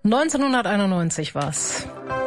1991 war's.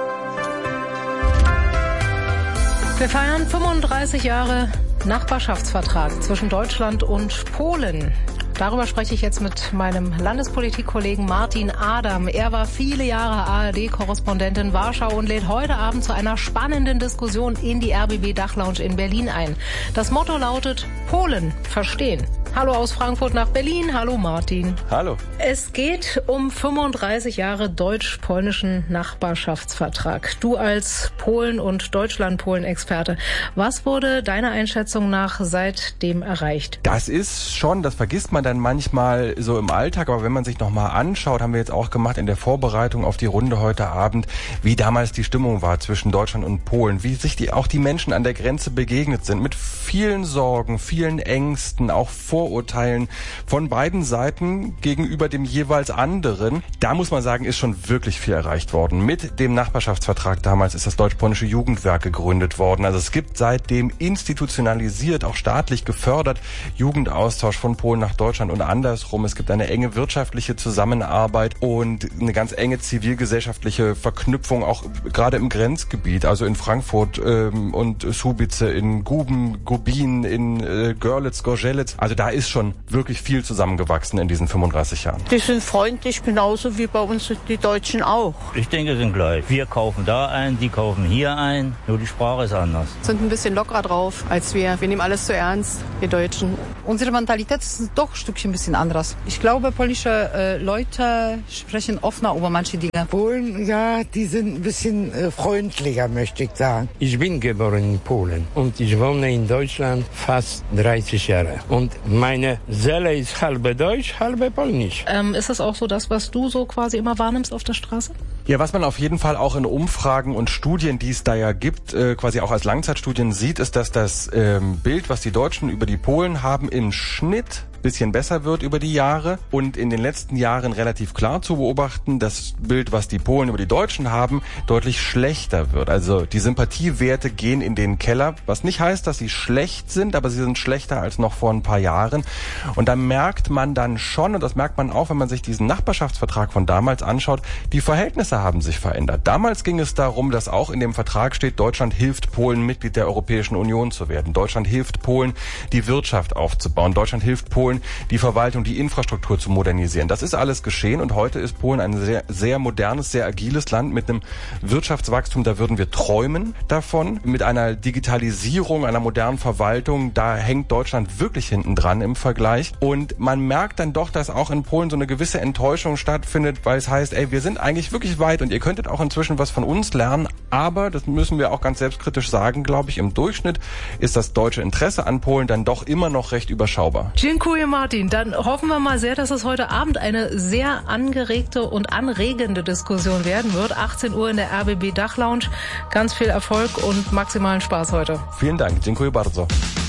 Wir feiern 35 Jahre Nachbarschaftsvertrag zwischen Deutschland und Polen. Darüber spreche ich jetzt mit meinem Landespolitikkollegen Martin Adam. Er war viele Jahre ARD-Korrespondent in Warschau und lädt heute Abend zu einer spannenden Diskussion in die RBB-Dachlounge in Berlin ein. Das Motto lautet: Polen verstehen. Hallo aus Frankfurt nach Berlin. Hallo Martin. Hallo. Es geht um 35 Jahre deutsch-polnischen Nachbarschaftsvertrag. Du als Polen- und Deutschland-Polen-Experte, was wurde deiner Einschätzung nach seitdem erreicht? Das ist schon, das vergisst man dann manchmal so im Alltag, aber wenn man sich nochmal anschaut, haben wir jetzt auch gemacht in der Vorbereitung auf die Runde heute Abend, wie damals die Stimmung war zwischen Deutschland und Polen, wie sich auch die Menschen an der Grenze begegnet sind, mit vielen Sorgen, vielen Ängsten, auch Vorurteilen von beiden Seiten gegenüber dem jeweils anderen. Da muss man sagen, ist schon wirklich viel erreicht worden. Mit dem Nachbarschaftsvertrag damals ist das Deutsch-Polnische Jugendwerk gegründet worden. Also es gibt seitdem institutionalisiert, auch staatlich gefördert, Jugendaustausch von Polen nach Deutschland und andersrum. Es gibt eine enge wirtschaftliche Zusammenarbeit und eine ganz enge zivilgesellschaftliche Verknüpfung, auch gerade im Grenzgebiet, also in Frankfurt und Słubice, in Guben, Gubin, in Görlitz, Gorzelec. Also da ist schon wirklich viel zusammengewachsen in diesen 35 Jahren. Die sind freundlich, genauso wie bei uns die Deutschen auch. Ich denke, sind gleich. Wir kaufen da ein, die kaufen hier ein, nur die Sprache ist anders. Sind ein bisschen lockerer drauf als wir. Wir nehmen alles zu ernst, wir Deutschen. Unsere Mentalität ist doch ein Stückchen ein bisschen anders. Ich glaube, polnische Leute sprechen offener über manche Dinge. Polen, ja, die sind ein bisschen freundlicher, möchte ich sagen. Ich bin geboren in Polen und ich wohne in Deutschland fast 30 Jahre. Und meine Seele ist halbe deutsch, halbe polnisch. Ist das auch so das, was du so quasi immer wahrnimmst auf der Straße? Ja, was man auf jeden Fall auch in Umfragen und Studien, die es da ja gibt, quasi auch als Langzeitstudien sieht, ist, dass das Bild, was die Deutschen über die Polen haben, im Schnitt bisschen besser wird über die Jahre und in den letzten Jahren relativ klar zu beobachten, das Bild, was die Polen über die Deutschen haben, deutlich schlechter wird. Also die Sympathiewerte gehen in den Keller, was nicht heißt, dass sie schlecht sind, aber sie sind schlechter als noch vor ein paar Jahren. Und da merkt man dann schon, und das merkt man auch, wenn man sich diesen Nachbarschaftsvertrag von damals anschaut, die Verhältnisse haben sich verändert. Damals ging es darum, dass auch in dem Vertrag steht, Deutschland hilft Polen, Mitglied der Europäischen Union zu werden. Deutschland hilft Polen, die Wirtschaft aufzubauen. Deutschland hilft Polen, die Verwaltung, die Infrastruktur zu modernisieren. Das ist alles geschehen und heute ist Polen ein sehr, sehr modernes, sehr agiles Land mit einem Wirtschaftswachstum, da würden wir träumen davon. Mit einer Digitalisierung, einer modernen Verwaltung, da hängt Deutschland wirklich hinten dran im Vergleich. Und man merkt dann doch, dass auch in Polen so eine gewisse Enttäuschung stattfindet, weil es heißt, wir sind eigentlich wirklich weit und ihr könntet auch inzwischen was von uns lernen. Aber, das müssen wir auch ganz selbstkritisch sagen, glaube ich, im Durchschnitt ist das deutsche Interesse an Polen dann doch immer noch recht überschaubar. Dziękuję, Martin. Dann hoffen wir mal sehr, dass es heute Abend eine sehr angeregte und anregende Diskussion werden wird. 18 Uhr in der RBB Dachlounge. Ganz viel Erfolg und maximalen Spaß heute. Vielen Dank. Dziękuję bardzo.